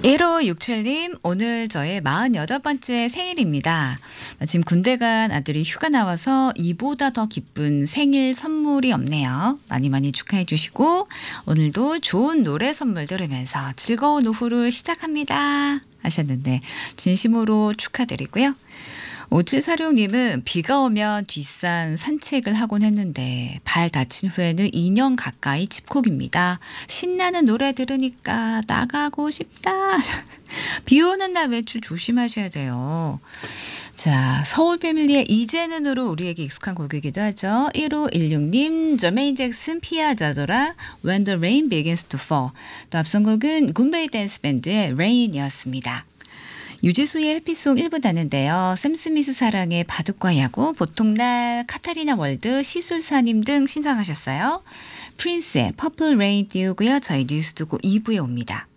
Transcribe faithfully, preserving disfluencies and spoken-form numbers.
일오육칠님, 오늘 저의 마흔여덟 번째 생일입니다. 지금 군대 간 아들이 휴가 나와서 이보다 더 기쁜 생일 선물이 없네요. 많이 많이 축하해 주시고 오늘도 좋은 노래 선물 들으면서 즐거운 오후를 시작합니다 하셨는데 진심으로 축하드리고요. 오칠사육님은 비가 오면 뒷산 산책을 하곤 했는데 발 다친 후에는 이 년 가까이 집콕입니다. 신나는 노래 들으니까 나가고 싶다. 비 오는 날 외출 조심하셔야 돼요. 자, 서울 패밀리의 이제는으로 우리에게 익숙한 곡이기도 하죠. 일오일육님, 저메인 잭슨 피아자도라 When the Rain Begins to Fall. 또 앞선 곡은 굼베이 댄스 밴드의 Rain이었습니다. 유지수의 해피송 일 부 다는데요. 샘 스미스 사랑의 바둑과 야구, 보통날, 카타리나 월드, 시술사님 등 신청하셨어요. 프린스의 퍼플 레인 띄우고요. 저희 뉴스 두고 이 부에 옵니다.